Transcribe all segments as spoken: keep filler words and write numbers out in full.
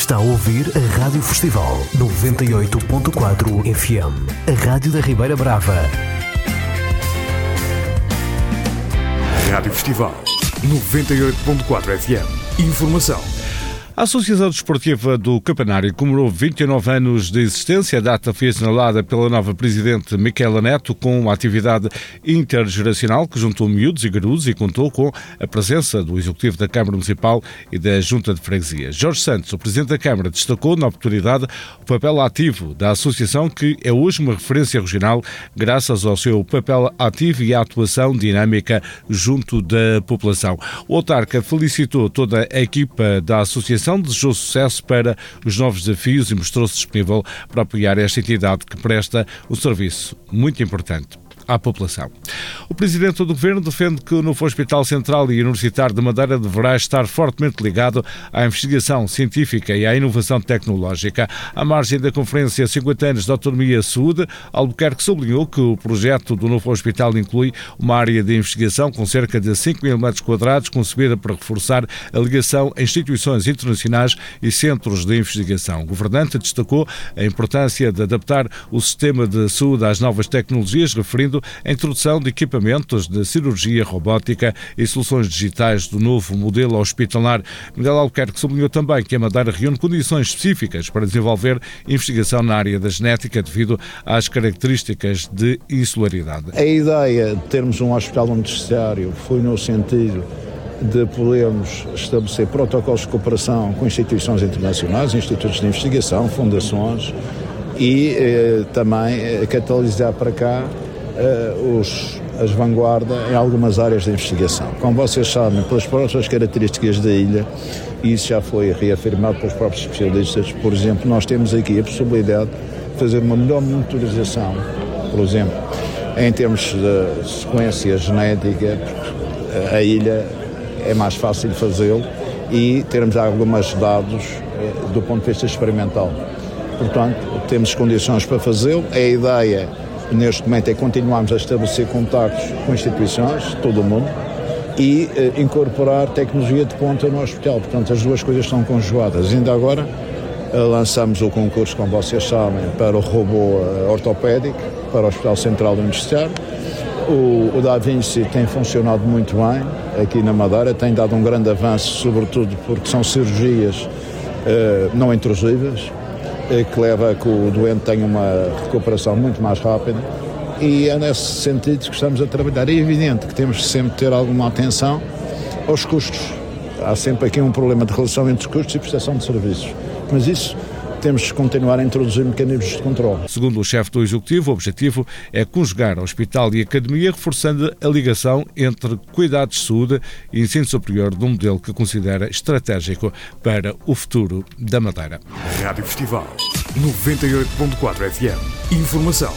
Está a ouvir a Rádio Festival noventa e oito ponto quatro F M, a Rádio da Ribeira Brava. Rádio Festival noventa e oito ponto quatro F M. Informação. A Associação Desportiva do Campanário comemorou vinte e nove anos de existência. A data foi assinalada pela nova presidente Micaela Neto com uma atividade intergeracional que juntou miúdos e garotos e contou com a presença do Executivo da Câmara Municipal e da Junta de Freguesia. Jorge Santos, o Presidente da Câmara, destacou na oportunidade o papel ativo da Associação, que é hoje uma referência regional graças ao seu papel ativo e à atuação dinâmica junto da população. O autarca felicitou toda a equipa da Associação, desejou sucesso para os novos desafios e mostrou-se disponível para apoiar esta entidade que presta um serviço muito importante à população. O Presidente do Governo defende que o novo Hospital Central e Universitário de Madeira deverá estar fortemente ligado à investigação científica e à inovação tecnológica. À margem da Conferência cinquenta anos de Autonomia e Saúde, Albuquerque sublinhou que o projeto do novo hospital inclui uma área de investigação com cerca de cinco mil metros quadrados, concebida para reforçar a ligação a instituições internacionais e centros de investigação. O governante destacou a importância de adaptar o sistema de saúde às novas tecnologias, referindo a introdução de equipamentos de cirurgia robótica e soluções digitais do novo modelo hospitalar. Miguel Albuquerque sublinhou também que a Madeira reúne condições específicas para desenvolver investigação na área da genética devido às características de insularidade. A ideia de termos um hospital universitário foi no sentido de podermos estabelecer protocolos de cooperação com instituições internacionais, institutos de investigação, fundações e eh, também eh, catalisar para cá Uh, os, as vanguardas em algumas áreas de investigação. Como vocês sabem, pelas próprias características da ilha, e isso já foi reafirmado pelos próprios especialistas, por exemplo, nós temos aqui a possibilidade de fazer uma melhor monitorização, por exemplo, em termos de sequência genética, porque a ilha é mais fácil fazê-lo, e termos alguns dados uh, do ponto de vista experimental. Portanto, temos condições para fazê-lo. A ideia neste momento é continuarmos a estabelecer contactos com instituições de todo o mundo e eh, incorporar tecnologia de ponta no hospital. Portanto, as duas coisas estão conjugadas. Ainda agora eh, lançamos o concurso, como vocês sabem, para o robô eh, ortopédico, para o Hospital Central do Universitário. O, o Da Vinci tem funcionado muito bem aqui na Madeira, tem dado um grande avanço, sobretudo porque são cirurgias eh, não intrusivas, que leva a que o doente tenha uma recuperação muito mais rápida, e é nesse sentido que estamos a trabalhar. É evidente que temos de sempre ter alguma atenção aos custos. Há sempre aqui um problema de relação entre custos e prestação de serviços, mas isso temos de continuar a introduzir mecanismos de controle. Segundo o chefe do Executivo, o objetivo é conjugar hospital e academia, reforçando a ligação entre cuidados de saúde e ensino superior de um modelo que considera estratégico para o futuro da Madeira. Rádio Festival noventa e oito ponto quatro F M. Informação.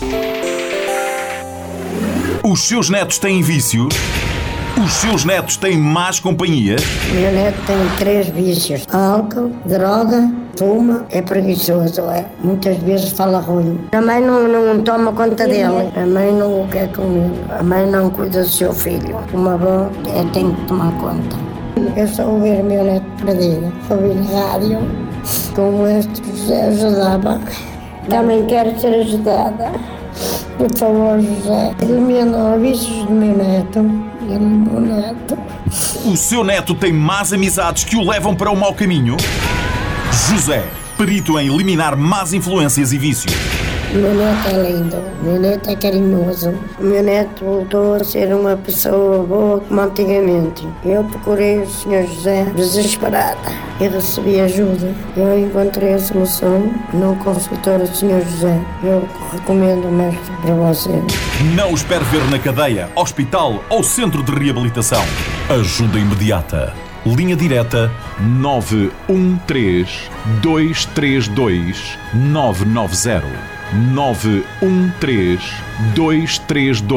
Os seus netos têm vícios? Os seus netos têm más companhia? Meu neto tem três vícios: álcool, droga, fuma, é preguiçoso, é. Muitas vezes fala ruim. A mãe não, não toma conta dele, a mãe não o quer comigo, a mãe não cuida do seu filho. Uma avó é, tem que tomar conta. Eu só ouvir meu neto perdido, ouvir rádio, como este José ajudava. Também quero ser ajudada. Por favor, José, elimina os vícios do meu neto. Ele é meu neto. O seu neto tem más amizades que o levam para o mau caminho? José, perito em eliminar más influências e vícios. Meu neto é lindo, meu neto é carinhoso. Meu neto voltou a ser uma pessoa boa como antigamente. Eu procurei o senhor José desesperada e recebi ajuda. Eu encontrei a solução no consultório do senhor José. Eu recomendo o mestre para você. Não o espere ver na cadeia, hospital ou centro de reabilitação. Ajuda imediata. Linha direta nove um três, dois três dois, nove nove zero. nove um três, dois três dois